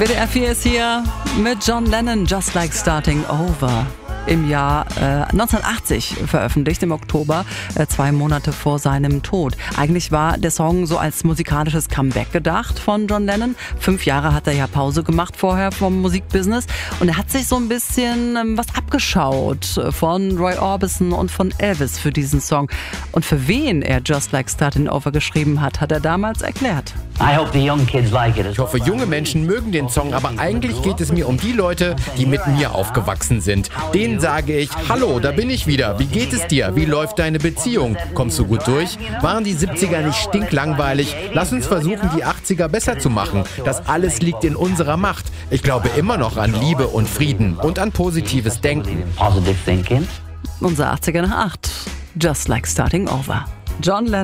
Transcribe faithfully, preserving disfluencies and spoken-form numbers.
W D R vier ist hier mit John Lennon, Just Like Starting Over. Im Jahr äh, neunzehnhundertachtzig veröffentlicht, im Oktober, äh, zwei Monate vor seinem Tod. Eigentlich war der Song so als musikalisches Comeback gedacht von John Lennon. Fünf Jahre hat er ja Pause gemacht vorher vom Musikbusiness und er hat sich so ein bisschen ähm, was abgeschaut von Roy Orbison und von Elvis für diesen Song. Und für wen er Just Like Starting Over geschrieben hat, hat er damals erklärt. Ich hoffe, junge Menschen mögen den Song, aber eigentlich geht es mir um die Leute, die mit mir aufgewachsen sind. Denen sage ich, hallo, da bin ich wieder. Wie geht es dir? Wie läuft deine Beziehung? Kommst du gut durch? Waren die siebziger nicht stinklangweilig? Lass uns versuchen, die achtziger besser zu machen. Das alles liegt in unserer Macht. Ich glaube immer noch an Liebe und Frieden und an positives Denken. Unser achtziger nach acht. Just Like Starting Over. John Lennon.